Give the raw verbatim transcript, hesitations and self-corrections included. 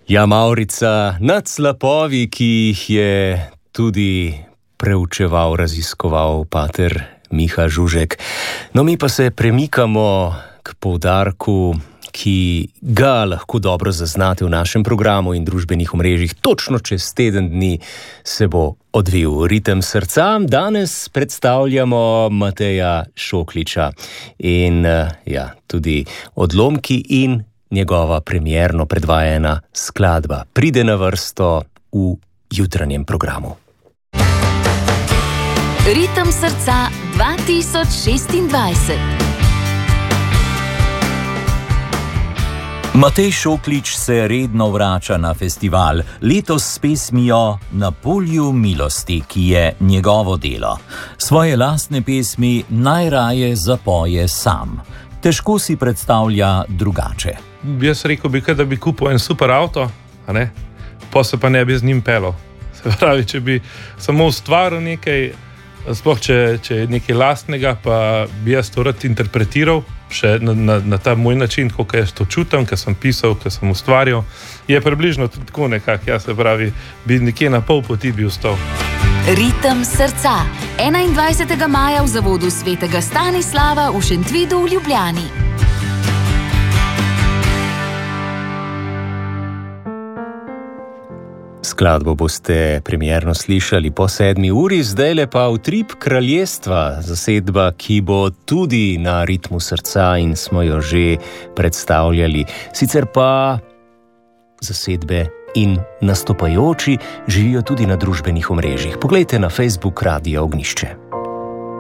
Ja, Mavrica, nad slapovi, ki jih je tudi preučeval, raziskoval pater Miha Žužek. No, mi pa se premikamo k poudarku, ki ga lahko dobro zaznate v našem programu in družbenih omrežjih. Točno čez teden dni se bo odvil Ritem srca. Danes predstavljamo Mateja Šokliča in ja, tudi odlomki in njegova premierno predvajana skladba pride na vrsto v jutranjem programu. Ritem srca dva tisoč šestindvajset. Matej Šoklič se redno vrača na festival, letos s pesmijo Na polju milosti, ki je njegovo delo. Svoje lastne pesmi najraje zapoje sam. Težko si predstavlja drugače. Jaz rekel bi, da bi kupil en super avto, a ne? Pa se pa ne bi z njim pelal. Se pravi, če bi samo ustvaril nekaj, sploh če, če je nekaj lastnega, pa bi jaz to rad interpretiral še na, na, na ta moj način, kako jaz to čutim, ker sem pisal, ker sem ustvarjal, je približno tudi tako nekako, jaz se pravi, bi nekje na pol poti bi ustal. Ritem srca. enaindvajsetega maja v zavodu svetega Stanislava v Šentvidu v Ljubljani. Skladbo boste premierno slišali po sedmi uri, zdajle pa Utrip kraljestva, zasedba, ki bo tudi na ritmu srca in smo jo že predstavljali. Sicer pa zasedbe in nastopajoči živijo tudi na družbenih omrežjih. Poglejte na Facebook Radio Ognjišče.